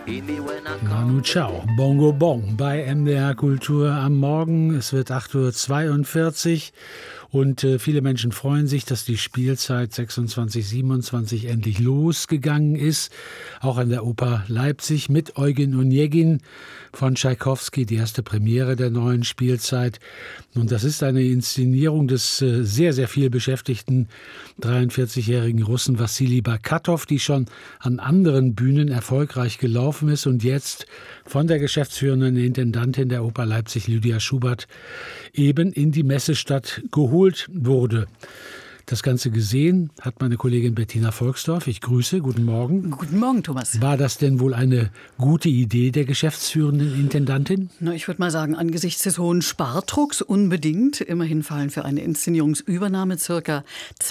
Nanu Ciao, Bongo Bong bei MDR Kultur am Morgen. Es wird 8:42 Uhr und viele Menschen freuen sich, dass die Spielzeit 26/27 endlich losgegangen ist. Auch an der Oper Leipzig mit Eugen Onegin von Tschaikowski, die erste Premiere der neuen Spielzeit. Und das ist eine Inszenierung des sehr, sehr viel beschäftigten 43-jährigen Russen Wassili Bakatow, die schon an anderen Bühnen erfolgreich gelaufen ist und jetzt von der geschäftsführenden Intendantin der Oper Leipzig, Lydia Schubert, eben in die Messestadt geholt wurde. Das Ganze gesehen hat meine Kollegin Bettina Volksdorf. Ich grüße, guten Morgen. Guten Morgen, Thomas. War das denn wohl eine gute Idee der geschäftsführenden Intendantin? Na, ich würde mal sagen, angesichts des hohen Spardrucks unbedingt. Immerhin fallen für eine Inszenierungsübernahme ca.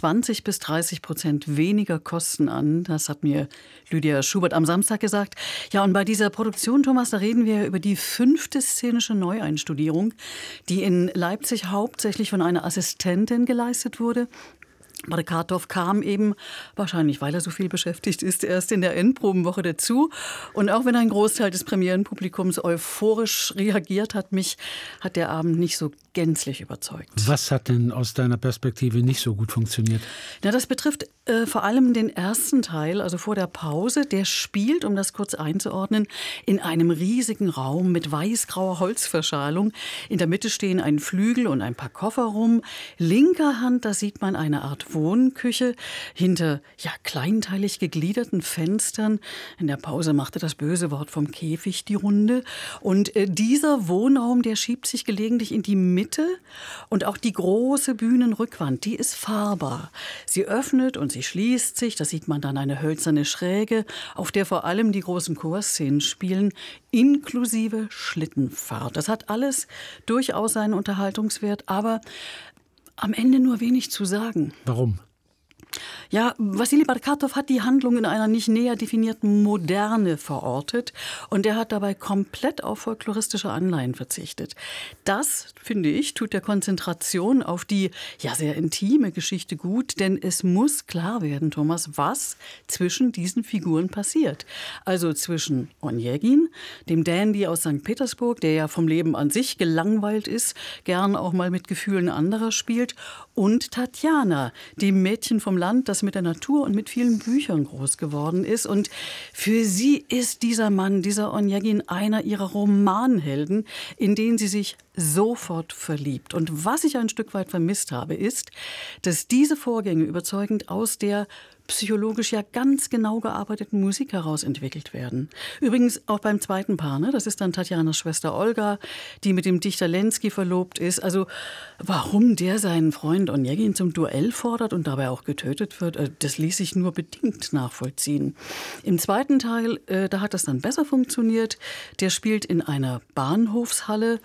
20-30% weniger Kosten an. Das hat mir Lydia Schubert am Samstag gesagt. Ja, und bei dieser Produktion, Thomas, da reden wir über die 5. szenische Neueinstudierung, die in Leipzig hauptsächlich von einer Assistentin geleistet wurde. Bakatow kam eben, wahrscheinlich weil er so viel beschäftigt ist, erst in der Endprobenwoche dazu. Und auch wenn ein Großteil des Premierenpublikums euphorisch reagiert hat, mich hat der Abend nicht so gänzlich überzeugt. Was hat denn aus deiner Perspektive nicht so gut funktioniert? Na, das betrifft vor allem den ersten Teil, also vor der Pause. Der spielt, um das kurz einzuordnen, in einem riesigen Raum mit weißgrauer Holzverschalung. In der Mitte stehen ein Flügel und ein paar Koffer rum. Linker Hand, da sieht man eine Art Wohnküche hinter kleinteilig gegliederten Fenstern. In der Pause machte das böse Wort vom Käfig die Runde. Und dieser Wohnraum, der schiebt sich gelegentlich in die Mitte. Und auch die große Bühnenrückwand, die ist fahrbar. Sie öffnet und sie schließt sich. Da sieht man dann eine hölzerne Schräge, auf der vor allem die großen Chorszenen spielen, inklusive Schlittenfahrt. Das hat alles durchaus seinen Unterhaltungswert, aber am Ende nur wenig zu sagen. Warum? Ja, Wassili Bakatow hat die Handlung in einer nicht näher definierten Moderne verortet und er hat dabei komplett auf folkloristische Anleihen verzichtet. Das, finde ich, tut der Konzentration auf die sehr intime Geschichte gut, denn es muss klar werden, Thomas, was zwischen diesen Figuren passiert. Also zwischen Onegin, dem Dandy aus St. Petersburg, der ja vom Leben an sich gelangweilt ist, gern auch mal mit Gefühlen anderer spielt, und Tatjana, dem Mädchen vom Land, das mit der Natur und mit vielen Büchern groß geworden ist. Und für sie ist dieser Mann, dieser Onegin, einer ihrer Romanhelden, in den sie sich sofort verliebt. Und was ich ein Stück weit vermisst habe, ist, dass diese Vorgänge überzeugend aus der psychologisch ganz genau gearbeiteten Musik heraus entwickelt werden. Übrigens auch beim zweiten Paar, ne? Das ist dann Tatjanas Schwester Olga, die mit dem Dichter Lenski verlobt ist. Also warum der seinen Freund Onegin zum Duell fordert und dabei auch getötet wird, das ließ sich nur bedingt nachvollziehen. Im zweiten Teil, da hat das dann besser funktioniert. Der spielt in einer Bahnhofshalle,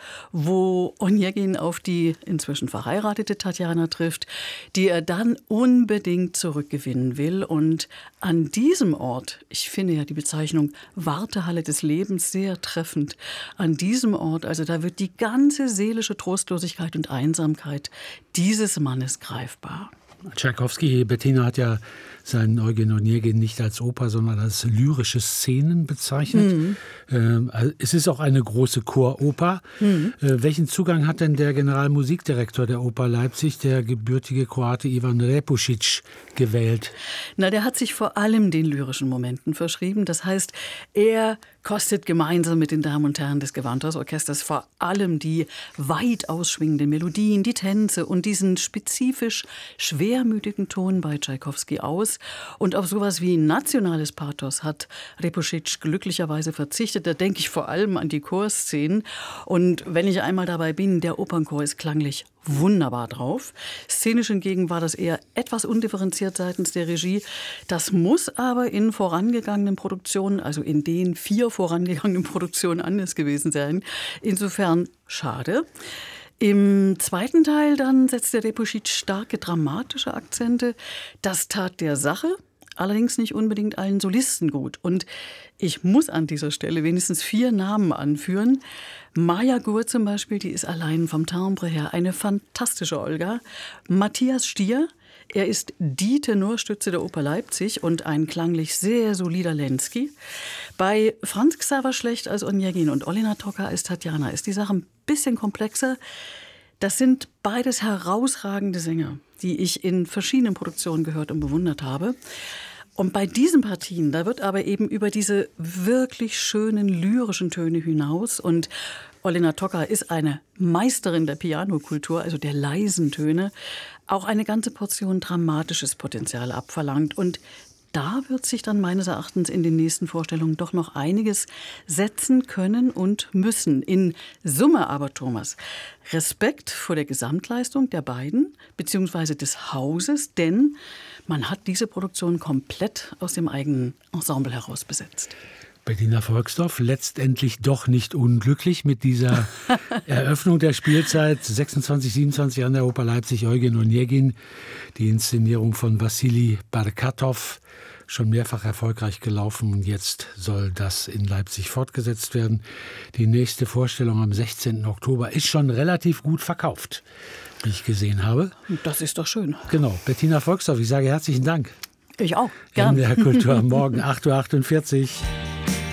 wo Onegin auf die inzwischen verheiratete Tatjana trifft, die er dann unbedingt zurückgewinnen will. Und an diesem Ort, ich finde ja die Bezeichnung Wartehalle des Lebens sehr treffend, an diesem Ort, also da wird die ganze seelische Trostlosigkeit und Einsamkeit dieses Mannes greifbar. Tschaikowski, Bettina, hat ja seinen Eugen Onegin nicht als Oper, sondern als lyrische Szenen bezeichnet. Es ist auch eine große Choroper. Welchen Zugang hat denn der Generalmusikdirektor der Oper Leipzig, der gebürtige Kroate Ivan Repušić, gewählt? Na, der hat sich vor allem den lyrischen Momenten verschrieben. Das heißt, er kostet gemeinsam mit den Damen und Herren des Gewandhausorchesters vor allem die weit ausschwingenden Melodien, die Tänze und diesen spezifisch schwermütigen Ton bei Tschaikowski aus. Und auf sowas wie nationales Pathos hat Repušić glücklicherweise verzichtet. Da denke ich vor allem an die Chorszenen. Und wenn ich einmal dabei bin, der Opernchor ist klanglich wunderbar drauf. Szenisch hingegen war das eher etwas undifferenziert seitens der Regie. Das muss aber in vorangegangenen Produktionen, also in den 4 vorangegangenen Produktionen anders gewesen sein. Insofern schade. Im zweiten Teil dann setzte Repušić starke dramatische Akzente. Das tat der Sache, allerdings nicht unbedingt allen Solisten gut. Und ich muss an dieser Stelle wenigstens 4 Namen anführen. Maja Gur zum Beispiel, die ist allein vom Timbre her eine fantastische Olga. Matthias Stier Er ist die Tenorstütze der Oper Leipzig und ein klanglich sehr solider Lenski. Bei Franz Xaver Schlecht als Onegin und Olenna Tokarz als Tatjana ist die Sache ein bisschen komplexer. Das sind beides herausragende Sänger, die ich in verschiedenen Produktionen gehört und bewundert habe. Und bei diesen Partien, da wird aber eben über diese wirklich schönen lyrischen Töne hinaus, und Olenna Tokarz ist eine Meisterin der Pianokultur, also der leisen Töne, auch eine ganze Portion dramatisches Potenzial abverlangt. Und da wird sich dann meines Erachtens in den nächsten Vorstellungen doch noch einiges setzen können und müssen. In Summe aber, Thomas, Respekt vor der Gesamtleistung der beiden bzw. des Hauses, denn man hat diese Produktion komplett aus dem eigenen Ensemble heraus besetzt. Bettina Volksdorf letztendlich doch nicht unglücklich mit dieser Eröffnung der Spielzeit 26/27 an der Oper Leipzig. Eugen Onegin, die Inszenierung von Wassili Barkatov, schon mehrfach erfolgreich gelaufen, und jetzt soll das in Leipzig fortgesetzt werden. Die nächste Vorstellung am 16. Oktober ist schon relativ gut verkauft, wie ich gesehen habe. Das ist doch schön. Genau. Bettina Volksdorf, ich sage herzlichen Dank. Ich auch, gern. In der Kultur am Morgen, 8:48 Uhr.